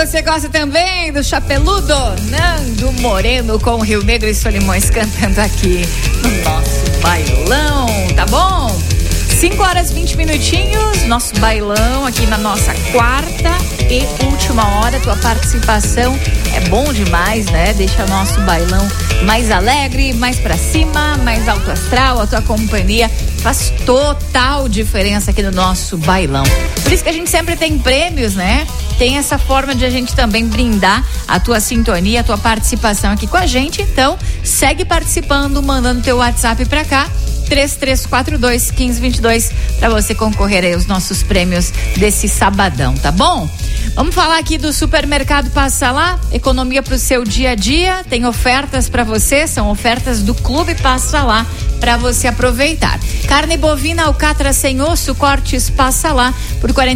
você gosta também do Chapeludo? Nando Moreno com o Rio Negro e Solimões cantando aqui no nosso bailão, tá bom? 5h20, nosso bailão aqui na nossa quarta e última hora. Tua participação é bom demais, né? Deixa o nosso bailão mais alegre, mais pra cima, mais alto astral. A tua companhia faz total diferença aqui no nosso bailão. Por isso que a gente sempre tem prêmios, né? Tem essa forma de a gente também brindar a tua sintonia, a tua participação aqui com a gente. Então, segue participando, mandando teu WhatsApp pra cá, 3342-1522, para você concorrer aí aos nossos prêmios desse sabadão, tá bom? Vamos falar aqui do Supermercado Passa Lá, economia pro seu dia a dia, tem ofertas para você, são ofertas do Clube Passa Lá para você aproveitar. Carne bovina alcatra sem osso, cortes Passa Lá por R$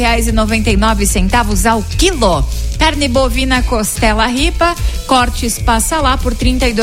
49,99 ao quilo. Carne bovina costela ripa, cortes Passa Lá por R$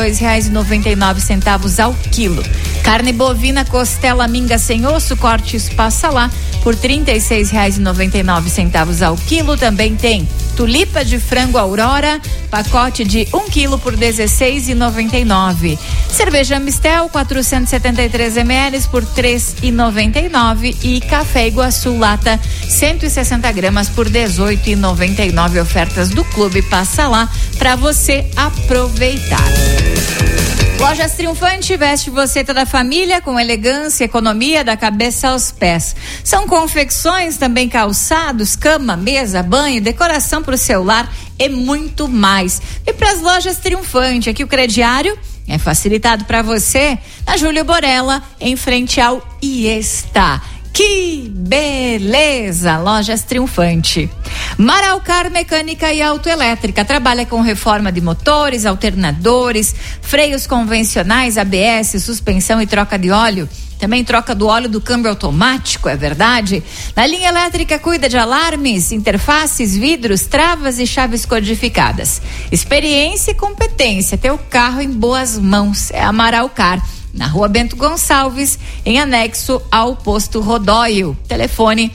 32,99 ao quilo. Carne bovina costela minga sem osso, cortes Passa Lá por R$ 36,99 ao quilo. Também tem tulipa de frango Aurora, pacote de 1 quilo por R$ 16,99. Cerveja Mistel 473 ml por R$ 3,99 e café Iguaçu lata 160 gramas por R$ 18,99. Ofertas do Clube Passa Lá para você aproveitar. Lojas Triunfante, veste você e toda a família com elegância e economia da cabeça aos pés. São confecções, também calçados, cama, mesa, banho, decoração para o seu lar e muito mais. E para as Lojas Triunfante, aqui o crediário é facilitado para você na Júlio Borella, em frente ao Iesta. Que beleza! Lojas Triunfante. Maraucar Mecânica e Autoelétrica trabalha com reforma de motores, alternadores, freios convencionais, ABS, suspensão e troca de óleo. Também troca do óleo do câmbio automático, é verdade? Na linha elétrica cuida de alarmes, interfaces, vidros, travas e chaves codificadas. Experiência e competência, teu carro em boas mãos, é a Maraucar. Na Rua Bento Gonçalves, em anexo ao posto Rodóio. Telefone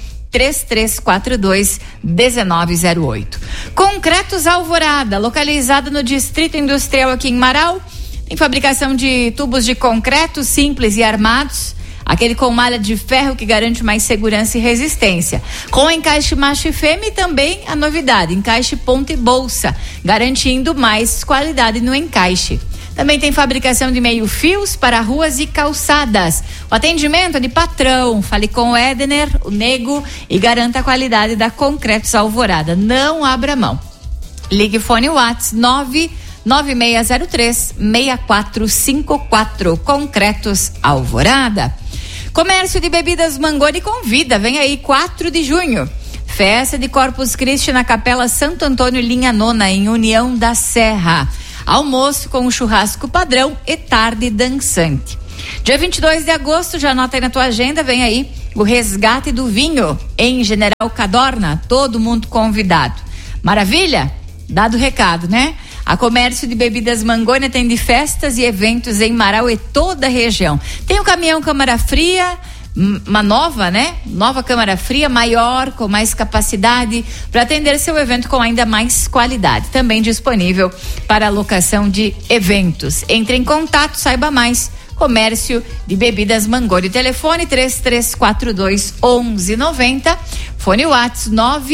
3342-1908. Concretos Alvorada, localizada no Distrito Industrial aqui em Marau. Tem fabricação de tubos de concreto simples e armados. Aquele com malha de ferro que garante mais segurança e resistência. Com encaixe macho e fêmea e também a novidade, encaixe ponta e bolsa, garantindo mais qualidade no encaixe. Também tem fabricação de meio-fios para ruas e calçadas. O atendimento é de patrão. Fale com o Edner, o Nego, e garanta a qualidade da Concretos Alvorada. Não abra mão. Ligue fone WhatsApp 99603-6454. Concretos Alvorada. Comércio de Bebidas Mangoni convida. Vem aí, 4 de junho. Festa de Corpus Christi na Capela Santo Antônio, linha nona, em União da Serra. Almoço com churrasco padrão e tarde dançante. Dia 22 de agosto, já anota aí na tua agenda, vem aí o resgate do vinho em General Cadorna, todo mundo convidado. Maravilha? Dado o recado, né? A Comércio de Bebidas Mangoni atende festas e eventos em Marau e toda a região. Tem o caminhão Câmara Fria, uma nova, né? Nova câmara fria, maior, com mais capacidade para atender seu evento com ainda mais qualidade. Também disponível para locação de eventos. Entre em contato, saiba mais. Comércio de Bebidas Mangoni. Telefone 3342-1190. Fone WhatsApp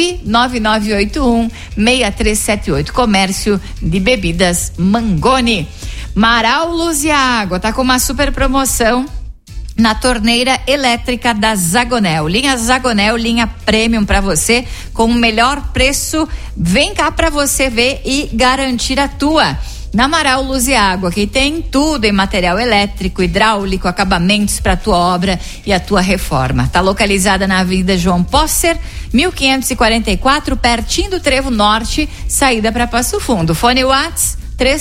99981-6378. Comércio de Bebidas Mangoni. Marau Luz e Água tá com uma super promoção na torneira elétrica da Zagonel. Linha Zagonel, linha premium para você, com o melhor preço. Vem cá para você ver e garantir a tua. Na Amaral Luz e Água, que tem tudo em material elétrico, hidráulico, acabamentos para a tua obra e a tua reforma. Está localizada na Avenida João Posser, 1544, pertinho do Trevo Norte, saída para Passo Fundo. Fone WhatsApp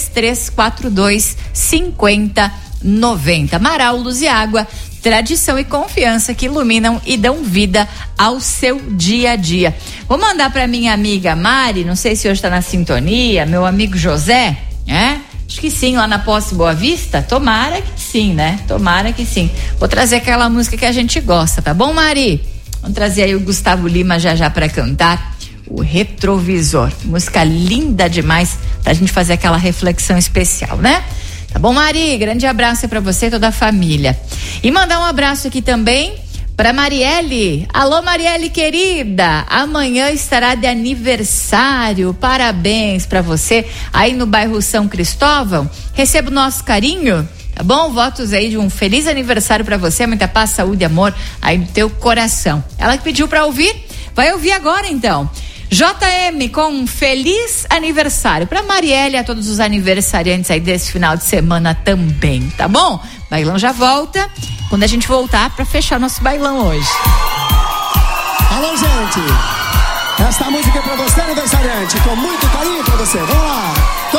3342-5090. Amaral Luz e Água, tradição e confiança que iluminam e dão vida ao seu dia a dia. Vou mandar para minha amiga Mari, não sei se hoje está na sintonia, meu amigo José, acho que sim, lá na Posse Boa Vista. Tomara que sim, né? Tomara que sim. Vou trazer aquela música que a gente gosta, tá bom, Mari? Vamos trazer aí o Gustavo Lima já para cantar O Retrovisor. Música linda demais pra gente fazer aquela reflexão especial, né? Tá bom, Mari? Grande abraço pra você e toda a família. E mandar um abraço aqui também para Marielle. Alô, Marielle querida, amanhã estará de aniversário. Parabéns para você aí no bairro São Cristóvão. Receba o nosso carinho, tá bom? Votos aí de um feliz aniversário para você, muita paz, saúde e amor aí no teu coração. Ela que pediu para ouvir, vai ouvir agora então. JM com um feliz aniversário para Marielle e a todos os aniversariantes aí desse final de semana também, tá bom? Bailão já volta quando a gente voltar para fechar nosso bailão hoje. Alô, gente, esta música é para você, aniversariante, com muito carinho para você, vamos lá.